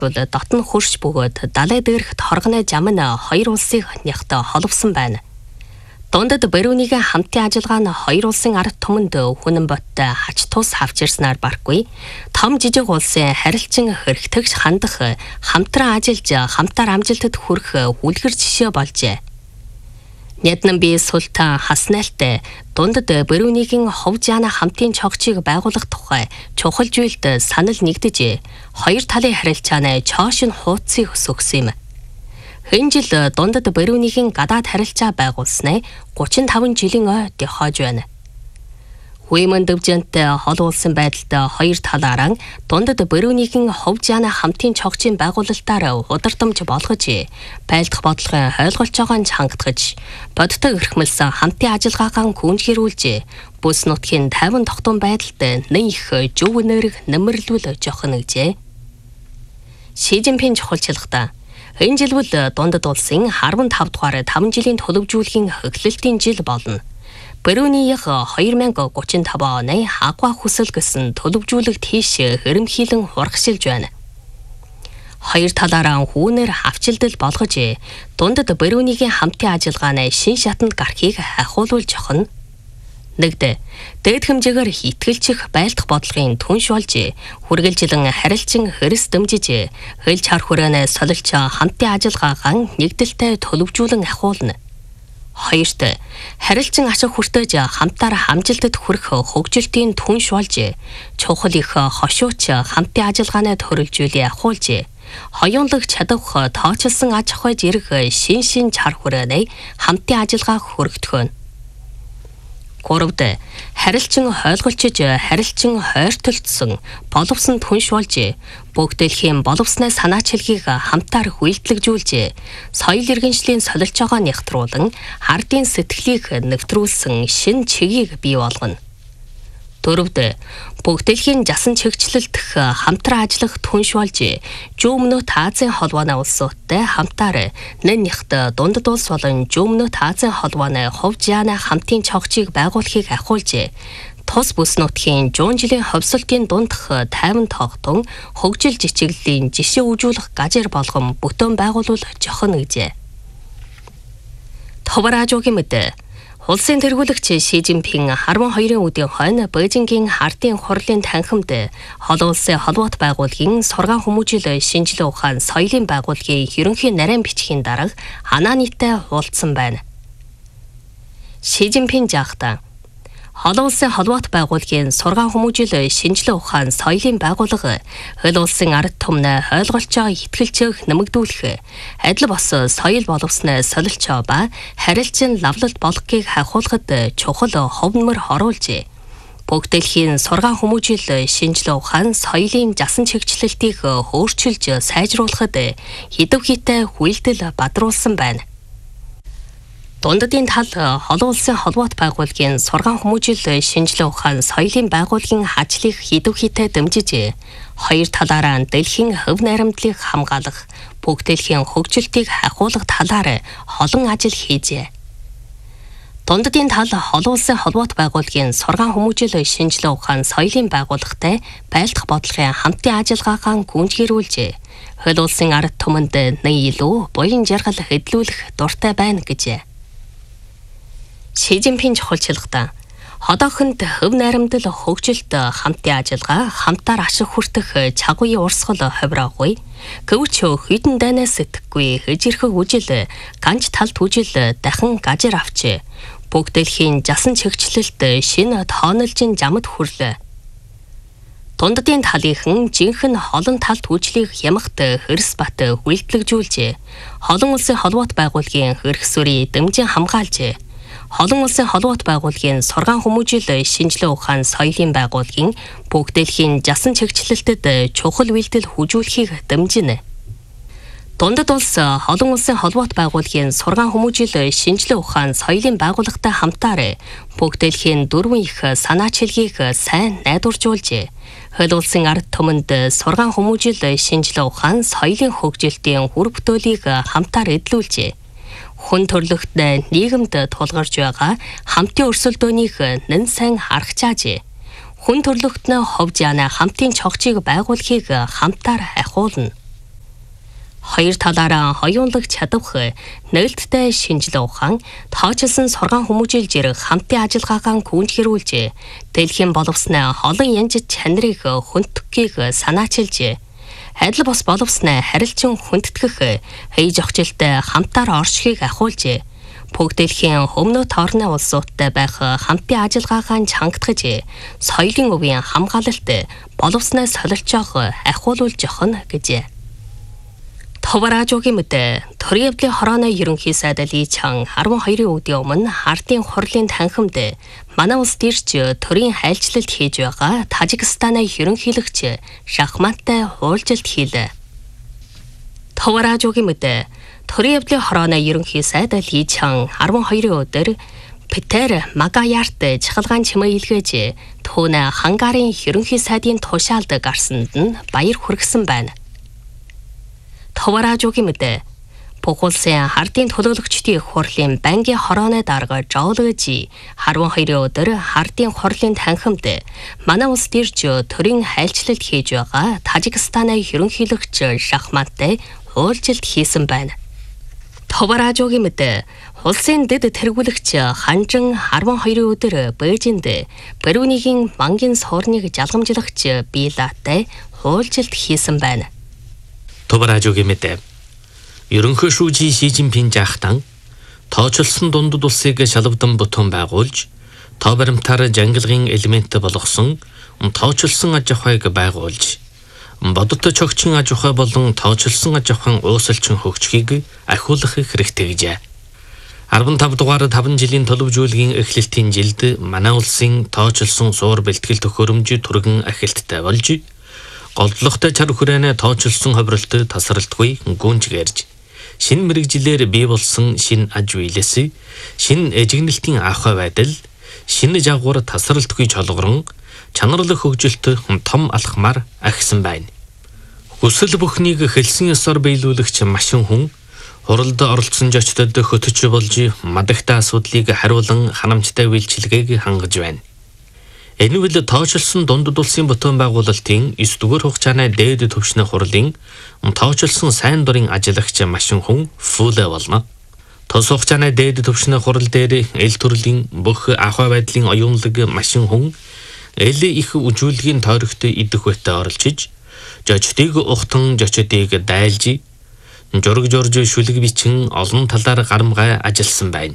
дотн хөрш бөгөөд далай дээрх торгоны жам нь хоёр улсыг нягт холбосон байна. Дундад Брюнейгийн хамтын ажиллагаа нь хоёр улсын ард түмэнд хүнэн боттой хач тус авч ирснээр барахгүй том жижиг улсын харилцан хэрэгтэгч хандах хамтран ажиллаж хамтаар амжилтад хүрэх үлгэр жишээ болжээ. Няднан бие Султан Хаснальтай дундад Брюнейгийн ховжаана хамтын чогчийг байгуулах тухай чухал зүйлд санал нэгдэж хоёр талын харилцааны чоошин хуудсыг өсгсөн юм. Энэ жил дундад Брюнейгийн гадаад харилцаа байгуулснаа 35 жилийн ой дохиож байна. Хуйман дэвжэнтэй хол улсын байдалд хоёр талаараа дундад Брюнейгийн ховжаана хамтын чогчийн байгуулалтаар удирдамж болгож байлдах бодлогын ойлголж байгааг хангатгаж бодтой эрхмэлсэн хамтын ажиллагаагаа гүнжгэрүүлж бүс нутгийн 50 тогтун байдалд нэн их зөв нэрэг нэмэрлүүл жохно гэжээ. Ши Жинпин чухалчилгахдаа энэ жил бол дундад улсын 15 дугаар 5 жилийн төлөвжүүлгийн хөглөлтийн жил болно. Брюнейх 2035 оны хагва хүсэл гэсэн төлөвжүүлэгт тийш хэрэмхийлэн хургашилж байна. Хоёр талаараа хүүнээр хавчилдал болгож дундад Брюнейгийн хамтын ажиллагааны шин шатанд гарахыг ахиулуулж охно. Нэгдэ дээд хэмжээгээр итгэлчих байлдах бодлогын түнш болж хүргэлжилэн харилцан хэрэс дэмжиж хэл чар хүрээний солилч хамтын ажиллагаагаа нэгдэлтэй төлөвжүүлэн ахиулна. Хоёрт харилцан ашиг хүртэж хамтаар хамжилтад хүрэх хөгжилтийн түнш болж чухал их хошууч хамтын ажиллагааны төрөлжүүлээ ахиулж хоёулаг чадах тооцолсон аж ахуйж ирэх шин чар хүрээний хамтын ажиллагааг хүргэтгөн. Гуравд харилцан хойлголчиж харилцан хойртолцсон боловсон түнш болж бүгд дэлхийн боловсны санаачилгийг хамтаар хүлдлэгжүүлж соёл иргэншлийн солилж байгаа нэгтруулан ардын сэтгэлийг нэвтрүүлсэн шин чигийг бий болгоно. Дөрөвд бүгд дэлхийн жасан чигчлэлдэх хамтран ажиллах түнш болж Жөмнөт Азийн холбооны улсуудтай хамтаар нэн нягт дундад улс болон Жөмнөт Азийн холбооны ховжаана хамтын чогчийг байгуулахыг ахиулж тус бүс нутгийн 100 жилийн ховсолтын дундх 50 тогтун хөгжил жичиглэлийн жишээ үзүүлэх гажир болгон бүтээн байгуулвал жохно гэжээ. Товаражуугийн мэд улсын тэргүүлэгч Ши Жинпин 12-ын үдийн хойно Бээжингийн ардын хурлын танхимд хол улсын холбоот байгууллагын сургаан хүмүүжил шинжилгээ ухаан соёлын байгууллагын ерөнхий нарийн бичгийн дарга Хананитай уулзсан байна. Ши Жинпин жаахта хол улсын холбоот байгууллагын сургаан хүмүүжил шинжилгээ ухаан соёлын байгууллага хөл улсын ард түмнээ ойлголцоо итгэлцээх нэмэгдүүлэх адил бос соёл боловсны солилцоо ба харилцан лавлалт болгохыг хахуулахад чухал ховнмор оруулж бүгд дэлхийн сургаан хүмүүжил шинжилгээ ухаан соёлын жасан чигчлэлтийг өөрчилж сайжруулахад хэдв хитэй хүлдэл бадруулсан байна. Дундадын тал хол улсын холбоот байгууллагын сургаан хүмүүжил шинжилгээ ухаан соёлын байгууллагын ажлыг хэдв хитэй дэмжиж хоёр талаараа дэлхийн хөв найрамдлыг хамгаалах бүгд дэлхийн хөгжилтийг хахуулах талаар олон ажил хийжээ. Дундадын тал хол улсын холбоот байгууллагын сургаан хүмүүжил шинжилгээ ухаан соёлын байгууллагатай байлдах бодлогын хамтын ажиллагаагаа гүнжгэрүүлж хөл улсын ард түмэнд нэг илүү буян жаргал хөдлүүлэх дуртай байна гэжээ. Ши Жинпин чухалчилгахдаа одоохонд хөв найрамдал хөгжилт хамтын ажиллагаа хамтаар ашиг хүртэх чагууи урсгал ховроогүй гэвч хідэн дайнаас сэтгэхгүй хэжирхэг үжил ганц талд үжил дахин гажир авч бүгд дэлхийн жасан чигчлэлт шинэ тоонолжин жамд хүрлээ. Дундадын талынхан жинхэнэ холон талт үжлийг ямагт Хэрс бат хүлдлэгжүүлж холон улсын холбоот байгууллагын эрх сүрийг дэмжин хамгаалж холон улсын холбоот байгууллагын сургаан хүмүүжил шинжилгээ ухаан соёлын байгууллагын бүгд дэлхийн жасан чигчлэлтэд чухал үйлдэл хүжүүлэхийг дэмжинэ. Дундад улс холон улсын холбоот байгууллагын сургаан хүмүүжил шинжилгээ ухаан соёлын байгууллагатай хамтаар бүгд дэлхийн дөрвөн их санаачилгийг сайн найдваржуулж хөл улсын ард түмэнд сургаан хүмүүжил шинжилгээ ухаан соёлын хөгжилтийн хүр бүтээлийг хамтаар эдлүүлж хүн төрлөخت нийгэмд тулгарч байгаа хамтын өрсөлдөөнийг нэн сайн харах чааж хүн төрлөخت ховжаана хамтын чогчийг байгуулахыг хамтаар ахиулна. Хоёр талаараа хоёулах чадвах нээлттэй шинжилгээ ухаан тооцоолсон сургаан хүмүүжүүлж хамтын ажиллагаагаа гүйцэтгүүлж дэлхийн боловсноо олон янз чанарыг хүндтгэхийг санаачилж адил бос боловсноо харилцан хүндэтгэх хий зохицолтой хамтаар оршихыг ахиулж бүгд дэлхийн өмнөд орны улсуудтай байх хамтын ажиллагаагаа чангатгаж соёлын өвийн хамгаалалт боловсноо солилж явах ахиулуулж явах гэж. Товаражуугийн мэдээ төрийн явдлын хорооны ерөнхий сайд Ли Чан 12-ийн өдрийн өмнө ардын хурлын танхимд манай улс дээрч төрийн хайлтчлалт хийж байгаа Тажикстаны ерөнхийлөгч Шахматтай уулзалт хийлээ. Товаражуугийн мэдээ төрийн явдлын хорооны ерөнхий сайд Ли Чан 12-ийн өдөр Петер Магаярт чахалгаан чимээ илгээж түүний Хангарын ерөнхий сайдын тушаалд гарсанд нь баяр хүргэсэн байна. Товаражуугийн мэдээ бүх улсын ардын төлөөлөгчдийн хурлын бангийн хорооны дарга Жолгожи 12-ийн өдөр ардын хурлын танхимд манай улс дээрч төрийн хайлтчлалт хийж байгаа Тажикстаны ерөнхийлөгч Шахматтай уулзалт хийсэн байна. Товаражуугийн мэдээ улсын дэд тэргүүлэгч Ханжин 12-ийн өдөр Бээжинд Брунейгийн мангийн суурныг жалгамжлагч Билатай уулзалт хийсэн байна. Товаражуугийн мэдээ ерөнхий шүүжи Ши Жинпин жаахтан тооцоолсон дундад улсыг шалавдан бутуун байгуулж тоо баримтаар жангилгын элемент болгосон тооцоолсон аж ахуйг байгуулж бодиттой чогчин аж ахуй болон тооцоолсон аж ахуйн уусалчин хөгжихийг ахиулах хэрэгтэй гэжээ. 15 дугаар 5 жилийн төлөвжүүлгийн эхлэлтийн жилд манай улсын тооцоолсон суур бэлтгэл төхөөрөмж түргэн ахилттай болж голдлоготой чар хүрээнэ тооцоолсон ховролт тасралтгүй гүнж гэрж шинэ мэрэгжилээр бий болсон шинэ аж үйлээс шинэ эжигнэлтийн ахуй байдал шинэ жагвар тасралтгүй чолгорон чанарлах хөгжилт том алхмаар агсан байна. Хүсэл бүхнийг хэлсэн ёсоор биелүүлэгч машин хүн хуралд оролцсон зочдод хөтөч болж мадагтай асуудлыг хариулан ханамжтай үйлчилгээг хангаж байна. Энэ үйл тооцоолсон дундад улсын бутуун байгуулалтын 9 дугаар хугацааны дээд түвшний хурлын тооцоолсон сайн дурын ажиллагч машин хүн Фүлэ болно. Тос хугацааны дээд түвшний хурал дээр эл төрлийн бүх ахуй байдлын оюунлаг машин хүн эл их үжүүлгийн тойрогт идэх байтаа оролцож жочдыг ухтан жочдыг дайлж жург жорж шүлэг бичин олон талаар гарамгай ажилласан байна.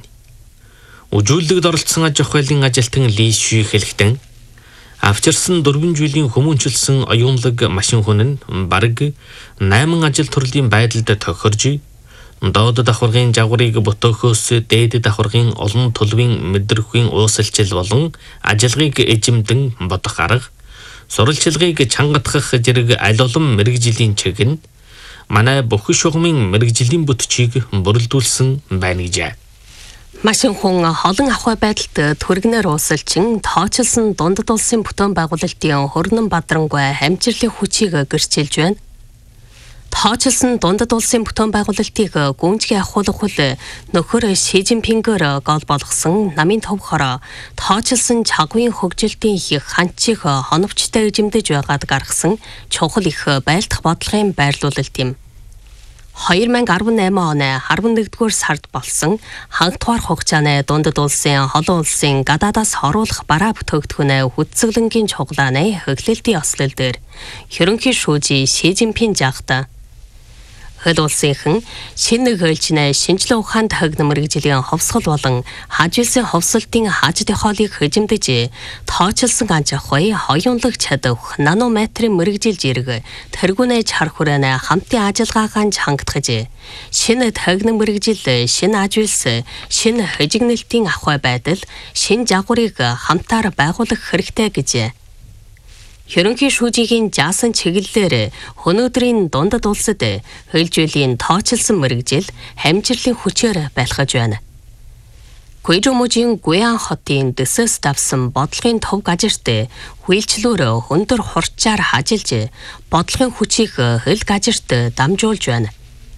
Үжүүлэгд оролцсон аж ахуйлын ажилтан Ли Шү хэлэхдээ авчирсан 4 жилийн хүмүүнчилсэн оюунлаг машин хүн нь бараг 8 ажил төрлийн байдалд тохирж доод давхаргын жагварыг ботохоос дээд давхаргын олон төлөвийн мэдрэхүйн уусалчил болон ажиллагааг эжимдэн бодох арга сурвалжлагыг чангатгах зэрэг аль олон мэрэгжлийн чиг нь манай бүх шугамын мэрэгжлийн бүтчийг бүрэлдүүлсэн байна гэжээ. Машин хүн олон ахуй байдалд түргнээр уусалчин тооцоолсон дундад улсын бутуун байгуулалтын хөрнөн бадрангуй хамжирлын хүчийг гэрчилж байна. Тооцоолсон дундад улсын бутуун байгуулалтыг гүнзгий ахиулах үл нөхөр Ши Жинпингээр гол болгосон намын төвхөрө тооцоолсон чагвын хөгжилтийн их ханчийг хоновчтой эзэмдэж байгаад гаргасан чухал их байлдах бодлогын байрлуулалт юм. 2018 оны 11-р сард болсон хангалтугаар хугацааны дундад улсын олон улсын гадаадаас оруулах бараа бүтээгдэхүүнээ хүчзэглэнгийн чуглааны хөглөлтийн ослол дээр ерөнхий шүүжи Ши Жинпин жаахта хөл улсынхан шинэ хөлжнэ шинжилгээ ухаанд хагна мэрэгжлийн ховсгол болон хажуулсан ховсолтын хажид хоолыг хөжимдөж тооцоолсон аж ахуй хоёулаг чадвах нанометрийн мэрэгжилж ирэг тэргүүнээ чар хүрээнэ хамтын ажиллагаагаан хангатгаж шинэ хагна мэрэгжил шинэ аж үйлс шинэ хөжигнэлтийн ахуй байдал шинэ жагварыг хамтаар байгуулах хэрэгтэй гэж ерөнхий шүүжигийн жаасан чиглэлээр өнөөдрийн дундад улсад хөлжөөлийн тооцоолсон мэрэгжил хамжирлын хүчээр байлгаж байна. Гуйжумужийн Гуян хотын дэсэс давсан бодлогын төв газарт хүлчлүүр өндөр хурцаар хажилж бодлогын хүчийг хөл газарт дамжуулж байна.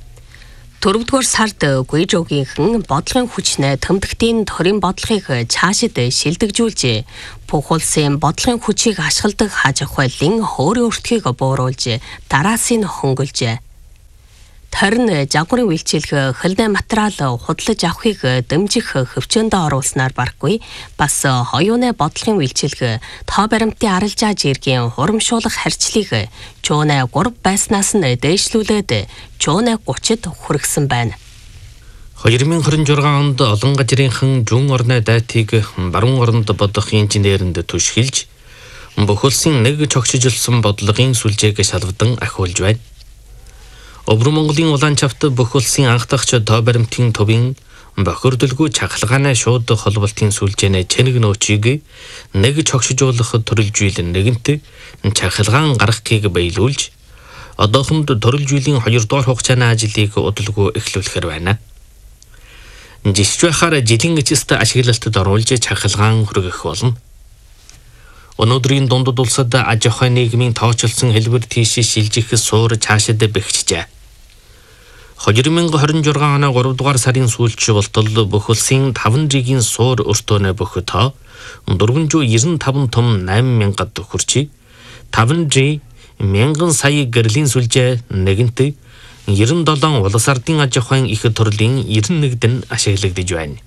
4-р сард Гуйжогийнхэн бодлогын хүчнээ тэмдэгтийн төрийн бодлогыг цаашид шилдэгжүүлж бүх улсын бодлогын хүчийг ашигладаг аж ахуйлын хөөрийн өртгийг бууруулж дараас нь хөнгөлжээ. Харин жагуурын үйлчилгээ хөлний материал худалдаж авахыг дэмжих хөвчөндөө оруулснаар барахгүй бас хоёуны бодлогын үйлчилгээ тоо баримтын арилжаа жиргийн хурамшуулах харьцлыг чуунай 3 байснаас нь дээшлүүлээд чуунай 30-д хүргэсэн байна. 2026 онд олон газрынхан зүүн орны дайтыг баруун оронд бодох инженеринд түшгэлж бүх улсын нэг чогшижилсан бодлогын сүлжээг шалвдан ахиулж байна. Өвөр Монголын улаан чавт бүх улсын анх дахь тоо баримтын төвийн бохирдолгүй чахалгааны шууд холболтын сүлжээний чэнэг нөөцийг нэг чогшижуулах төрөлжүүлэн нэгэнт чахалгаан гаргахыг биелүүлж одоохонд төрөлжүүлийн 2 дугаар хугацааны ажлыг удалгүй эхлүүлэхээр байна. Жишж байхаар жилийн эцэст ашиглалтад оруулж чахалгаан хүргэх болно. Өнөөдрийн дундад улсад аж ахуйн нийгмийн тооцоолсон хэлбэр тийш шилжих суур цаашид бэхжижээ. 2026 оны 3 дугаар сарын сүүлч болтол бүх улсын 5 жилийн суур өртөөний бүх тоо 495 том 8,000-д хүрчээ. 5 жи 1000 сая гэрлийн сүлжээ нэгэнт 97 улс ардын аж ахуйн их төрлийн 91-д нь ашиглагдж байна.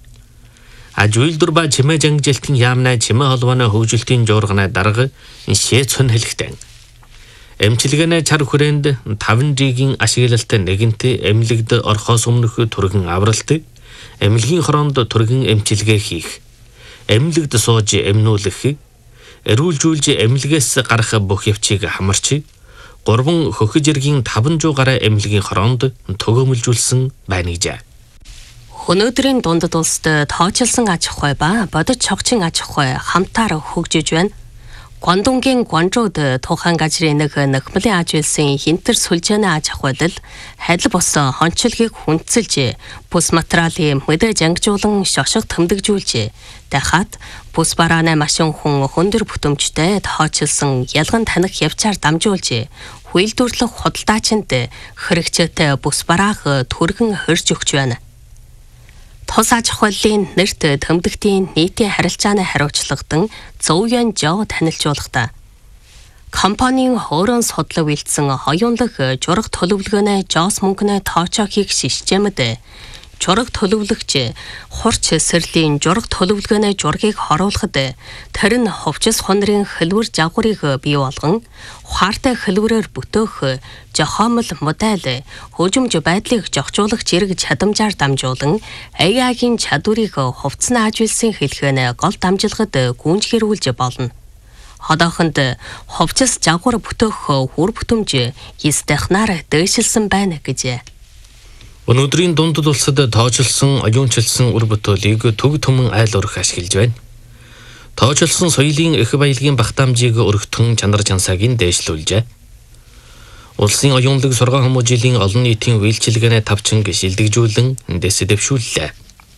Аж үйлдвэр ба чимээ жангилтын яамнаа чимээ холбооны хөгжилтийн жуурганы дарга шээцэн хэлэхтэн. Эмчилгээний чар хүрээнд 5 жилийн ашиглалт нэгэнт эмнэлэгд орхоос өмнөх түргэн авралт, эмнэлгийн хороонд түргэн эмчилгээ хийх, эмнэлэгд сууж эмнүүлэх, эрүүлжүүлж эмнэлгээс гарах бүх явцыг хамарч 3 хөхөж иргийн 500 гаруй эмнэлгийн хороонд төгөөмөлжүүлсэн байна гэж. Өнөөдрийн дундад улсад тооцоолсон аж ахуй ба бодит чогчин аж ахуй хамтаар хөгжиж байна. Гуандунгийн Гуанчжууд Тухайн газрын нэг нөхмөлийн аж үйлсийн хинтэр сүлжээний аж ахуйд хайдал бос хончилгийг хүнцэлж, бүс материалын мэдээж ангижуулан шошго тэмдэгжүүлж, дахиад бүс барааны машин хүн хөндөр бүтэмжтэй тооцоолсон ялган таних явцаар дамжуулж, хүйлдвэрлэх худалдаачинд хэрэгцээтэй бүс бараах түргэн хөрж өгч байна. Тус аж ахуйлын нэрт тэмдэгтийн нийтийн харилцааны хариуцлагадан Зөүян Жоо танилцуулгахдаа компанийн хоороон судлаа үйлдсэн хоёуланг жураг төлөвлөгөөний Жоос мөнгөний тоочоо хийх системд жураг төлөвлөгч хурц сэрлийн жураг төлөвлөгөөний жургийг хоруулахад тэр нь хувцас хонрын хэлбэр жагуурыг бий болгон ухаартай хэлбэрээр бүтөөх жохомл модель хөгжимж байдлыг жогчуулах зэрэг чадамжаар дамжуулан AI-гийн чадварыг хувцсны аж үйлсийн хэлхээний гол дамжилгад гүйцгэрүүлж болно. Одоохонд хувцас жагуур бүтөөх хүр бүтэмж 9 дахнаар дээшилсэн байна гэж. Өнөөдрийн дундад улсад тооцоолсон оюунчилсан үр бүтээлийг төг түмэн айл урах ашиглаж байна. Тооцоолсон соёлын их баялагын багтаамжийг өргөтгөн чанар чансааг нь дээшлүүлжээ. Улсын оюунлаг сургаан хүмүүжлийн олон нийтийн үйлчилгээний тавчинг шилдэгжүүлэн дэс дэвшүүллээ.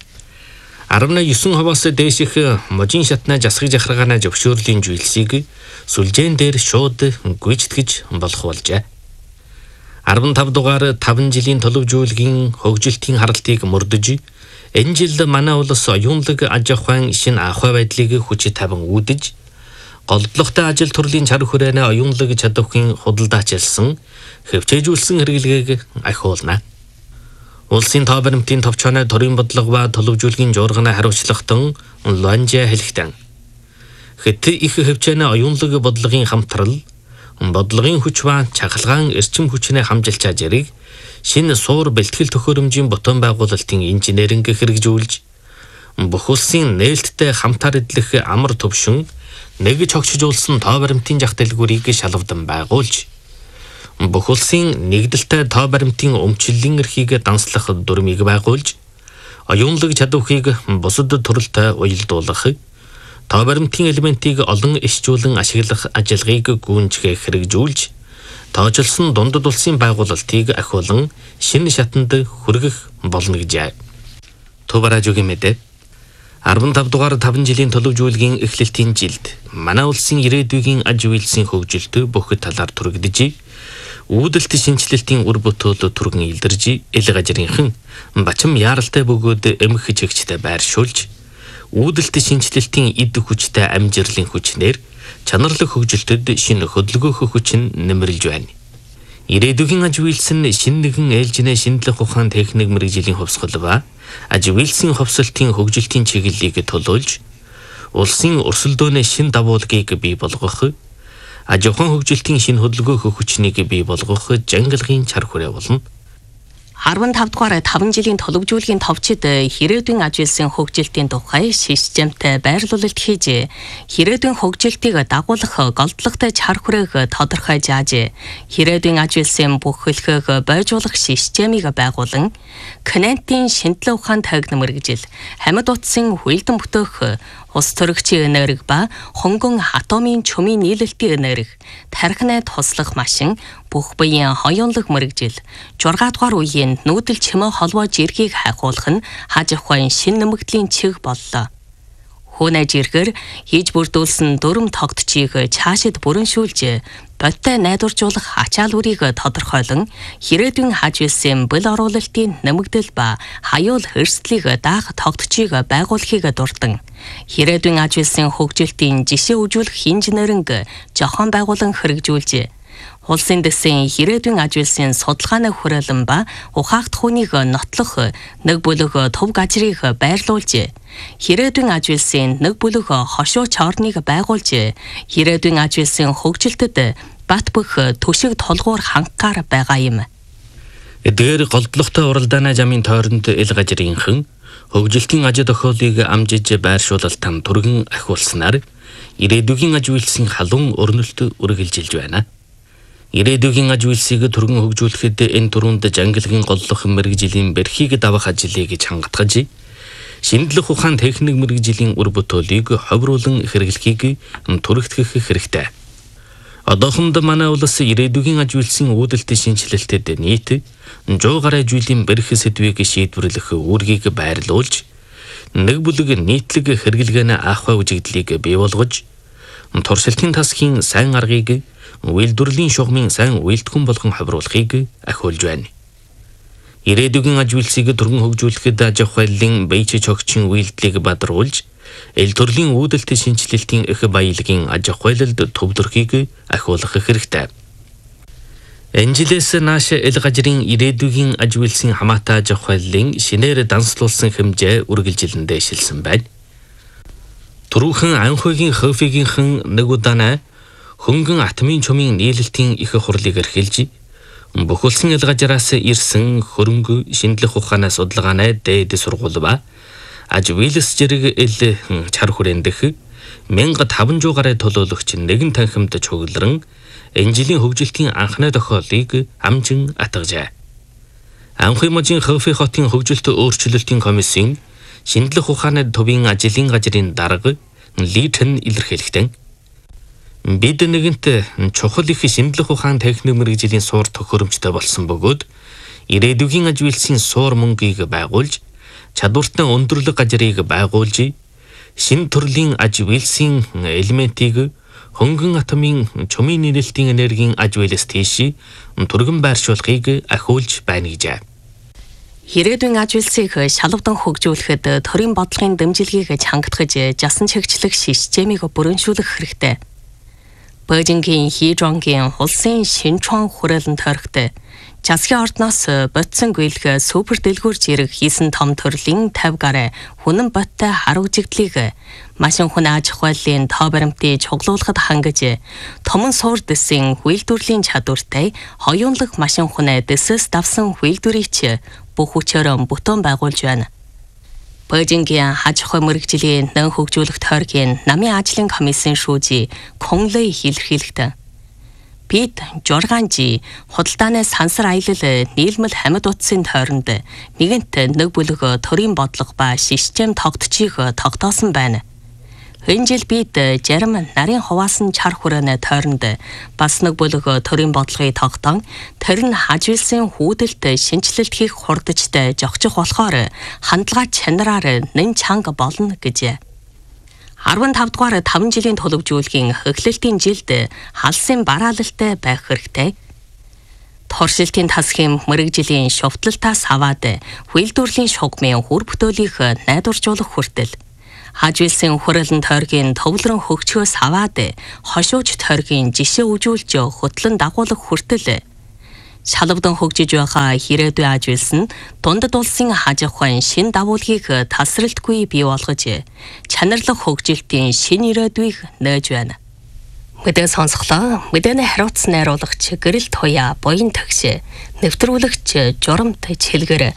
19%-аас дээших можин шатны жасгыг жахаргааны зөвшөөрлийн зүйлсийг сүлжээн дээр шууд гүйцэтгэж болох болжээ. 15 дугаар 5 жилийн төлөвжүүлгийн хөгжилтийн харалтыг мөрдөж, энэ жил манай улс оюунлаг аж ахуйн шинэ ахуй байдлыг хүч тавин үүдэж, голдлогтой ажил төрлийн чар хүрээний оюунлаг чадварын худалдаачилсан, хөвчээжүүлсэн хэрэглэгийг ахиулна. Улсын тоо баримтын товчооны төрийн бодлого ба төлөвжүүлгийн жуурганы хариуцлагатан Луанжа хэлэхтэн. Хэт их хөвчээний оюунлаг бодлогын хамтрал бодлогын хүч ба чахалгаан эрчим хүчний хамжилчаа зэрэг шинэ суур бэлтгэл төхөөрөмжийн ботон байгуулалтын инженеринг хэрэгжүүлж бүх улсын нээлттэй хамтаар эдлэх амар төвшин нэг чогшижуулсан тоо баримтын зах дэлгүүрийг шалгавдан байгуулж бүх улсын нэгдэлтэй тоо баримтын өмчлөлийн эрхийг данслах дүрмийг байгуулж оюунлаг чадварыг бусад төрөлтэй уялдуулах тоо баримтын элементийг олон ишжүүлэн ашиглах ажиллагааг гүйцэтгэх хэрэгжүүлж, тооцоолсон дундад улсын байгуулалтыг ахиулан шинэ шатанд хүргэх болно гэж. Төв радиогийн мэдээ 15 дугаар 5 жилийн төлөвжүүлгийн эхлэлтийн жилд манай улсын ирээдүйн аж үйлсийн хөгжилт бүх талаар түрэгдэж, үүдэлт шинжилэлтийн үр бүтээл түргэн илэрж, эл газрынхан бачим яаралтай бөгөөд эмх чигчтэй байршуулж, үүдэлт шинжилэлтийн эд хүчтэй амжилтын хүчнэр чанарлаг хөгжилтөд шинэ хөдөлгөөх хүч нь нэмэрлж байна. Ирээдүйн аж үйлс нь шинэ нэгэн ээлжинэ шинжлэх ухаан техник мэргэжлийн хувьсгал ба аж үйлсийн хувьсалтын хөгжилтийн чиглэлийг тулуулж улсын өрсөлдөөнөө шин дагуулгыг бий болгох, аж ахуйн хөгжилтийн шинэ хөдөлгөөх хүчнийг бий болгох жангалгын чар хүрээ болно. 15 дугаар 5 жилийн төлөвжүүлгийн товчид ирээдүйн аж үйлсийн хөгжилтийн тухай системтэй байрлуулалт хийж, ирээдүйн хөгжилтийг дагуулах голдлоготой чар хүрээг тодорхой зааж, ирээдүйн аж үйлсийн бүх хэлхийг бойжуулах системийг байгуулан, Канадын шинжлэх ухаан техник мэргэжил, амьд утсын хүлдэн бүтээх, ус төрөгчийн энерги ба хөнгөн атомын чөмийн нийлэлтийн энерги, тархинаа туслах машин, бүх биеийн хоёуланг мэргэжил, 6 дугаар үеийн нүүдэл чимээ холбоо жиргийг хайхуулах нь аж ахуйн шин нэмэгдлийн чиг боллоо. Хүнэж иргээр хийж бүрдүүлсэн дүрм тогтчийг цаашид бүрэншүүлж, бодтой найдваржуулах ачаал үрийг тодорхойлон, ирээдүйн аж үйлсийн бэл оруулалтын нэмэгдэл ба хаюул эрсдлийг даах тогтчийг байгуулахыг дурдан, ирээдүйн аж үйлсийн хөгжилтийн жишээ үзүүлэх инженеринг зохион байгуулан хэрэгжүүлж, улсын дэсийн ирээдүйн аж үйлсийн судалгааны хүрээлэн ба ухаагдах хүнийг нотлох нэг бүлэг төв газрыг байрлуулж, ирээдүйн аж үйлсийн нэг бүлэг хошууч орныг байгуулж, ирээдүйн аж үйлсийн хөгжилтэд бат бөх төшиг толгуур хангахаар байгаа юм. Эдгээр голдлоготой уралдааны замын тойронд ил гажрынхан хөгжилтийн аж тохиолыг амжиж байршуулалтан түргэн ахиулснаар ирээдүйн аж үйлсийн халуун өрнөлт үргэлжилж байна. Ирээдүйн аж үйлсийг түргэн хөгжүүлэхэд энэ түрүүнд жангалгын голлох мэргэжлийн бэрхийг давах ажлыг чангатгаж, шинжлэх ухаан техник мэргэжлийн үр бүтээлийг ховруулан хэрэглэхийг түрэгтгэх хэрэгтэй. Одоохонд манай улс ирээдүйн аж үйлсийн үүдэлт шинжилэлтэд нийт 100 гаруй жилийн бэрх сэдвийг шийдвэрлэх үүргийг байрлуулж, нэг бүлэг нийтлэг хэрэглэгээний ахуй үзэгдлийг бий болгож, туршилтын тасхийн сайн аргыг үйлдвэрлэлийн шугамын сайн үйлдэхүүн болгон ховруулахыг ахиулж байна. Ирээдүйн аж үйлсийг түргэн хөгжүүлэхэд аж ахуйлын бие чогчийн үйлдэлийг бадруулж, ил төрлийн үүдэлт шинжилэлтийн их баялагын аж ахуйлалд төвлөрөхийг ахиулах хэрэгтэй. Энэ жилээс нааш ил гажрын ирээдүйн аж үйлсийн хамаатай аж ахуйлын шинээр данслуулсан хэмжээ үргэлжилэндээ шилсэн байна. Түрүүхэн анхойгийн хөвфигийнхэн нэг удаанаа хөнгөн атомын чөмийн нийлэлтийн их хурлыг эрхэлж, бүхэлсэн ил гажраас ирсэн хөрөнгө шинжлэх ухааны судалгааны дээд сургууль ба аж үйлс зэрэг ил чар хүрээндх 1500 гаруй төлөөлөгч нэгэн танхимд чөглөрөн энэ жилийн хөгжилтийн анхны тохиолыг амжин атгажээ. Анхны можийн Хөвфи хотын хөгжилт өөрчлөлтийн комиссийн шинжлэх ухааны төвийн ажлын газрын дарга Литэн илэрхийлэхдээ бид нэгэнт чухал их шинжлэх ухаан техник мэргэжлийн суур төхөөрөмжтэй болсон бөгөөд ирээдүйн аж үйлсийн суур мөнгийг байгуулж, чадвартай өндөрлөг газрыг байгуулж, шинэ төрлийн аж үйлсийн элементийг хөнгөн атомын чөмийн нийлэлтийн энергийн аж үйлс тийш түргэн байршуулахыг ахиулж байна гэжээ. Ирээдүйн аж үйлсийг шалгавдан хөгжүүлэхэд төрийн бодлогын дэмжлэгийг чангатгаж, жасан чигчлэх системийг бүрэншүүлэх хэрэгтэй. Бээжингийн Хижонгийн улсын шинчуан хүрээлэн тойрогт засгийн ордноос бодсон гүйлг супер дэлгүүрж ирэх хийсэн том төрлийн 50 гаруй хүнэн боттой хар үзэгдлийг машин хүн аж ахуйлын тоо баримтыг чуглуулахад хангаж, томон суур дэсийн үйлдвэрлэлийн чадвартай хоёуланг машин хүн дэсээс давсан үйлдвэрийг бүх хүчээр бүтэн байгуулж байна. Бээжингийн аж ахуй мэргэжлийн нэн хөгжүүлэх тойргийн намын ажлын комиссийн шүүжи Конлей илэрхийлэхдээ бид 6G худалдааны сансар аялал нийлмэл амьд утсын тойронд нэгэнт нэг бүлэг төрийн бодлого ба систем тогтчийг тогтоосон байна. Энэ жил бид зарим нарийн хуваасан чар хүрээний тойронд бас нэг бүлэг төрийн бодлогыг тогтоон, тэр нь аж үйлсийн хүүдэлт шинжилэлт хийх хурдчтай зохицох болохоор хандлага чанараар нэн чанга болно гэжээ. 15 дугаар 5 жилийн төлөвжүүлгийн эхлэлтийн жилд халсын бараалалтай байх хэрэгтэй. Туршилтын тасхийн мэргэжлийн шувталтаас аваад үйлдвэрлэлийн шугамын хүр бүтээлийг найдваржуулах хүртэл, аж үйлсийн хүрээлэн тойргийн төвлөрөн хөгжихөөс аваад хошууч тойргийн жишээ үзүүлж хөтлөн дагуулах хүртэл, Шалавдан хөгжиж байгаа хэрээдүй ажуулс нь дундад улсын аж ахуйн шин дагуулгийг тасралтгүй бий болгож чанарлах хөгжилтийн шин ирээдүйг нээж байна. Мэдээ сонсголоо. Мэдээний хариуц найруулагч Гэрэл Туяа буян тагш нэвтрүүлэгч Журамт Чилгэр.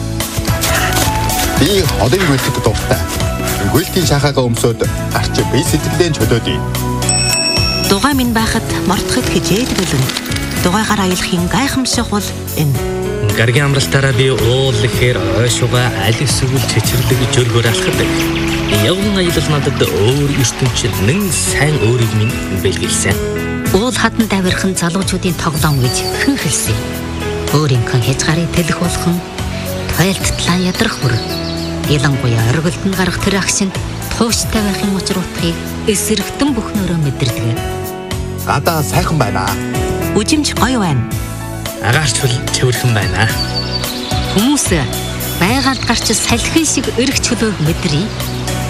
Би одыг мэддэг дуртай. Гүйлтийн шахаага өмсөд гарч бие сэтгэлдээ чөлөөдөө. Дугай минь байхад мортоход хижээд бэлэн. Дугайгаар аялахын гайхамшиг бол энэ. Гаргийн амралтаараа би уул гэхээр ойшууга аль эсвэл чичирлэг жөргөөр алхдаг. Явган аялал надад өөр ертөнцийн нэг сайн өөрийг минь бэлгэлсэн. Уул хатан давирхан залуучуудын тоглоом гэж хэн хэлсэн. Өөрийнхөө хязгаарыг тэлэх болгон тойлтлаа ядрах бүр. Ялангуяа оргилдон гарах тэр агшинд тууштай байхын учир утгыг эсрэгтэн бүхнөөрөө мэдэрдэг. Гадаа сайхан байна. Үжимж гоё байна. Агаарч бол цэвэрхэн байна. Хүмүүс байгаль гарч салхин шиг өргөч хөлөөг мэдрий.